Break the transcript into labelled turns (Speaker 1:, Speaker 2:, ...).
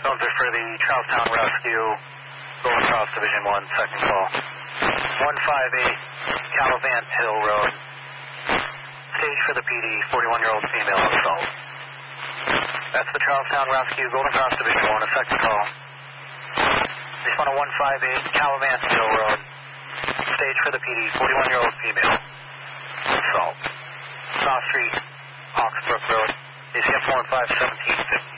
Speaker 1: Those are for the Charlestown Rescue, Golden Cross Division 1, second call. 158 Calavant Hill Road. Stage for the PD, 41-year-old female assault. That's the Charlestown Rescue, Golden Cross Division 1, a second call. Respond to 158 Calavant Hill Road. Stage for the PD, 41-year-old female assault. South Street, Hawksbrook Road. ACF 415 1750.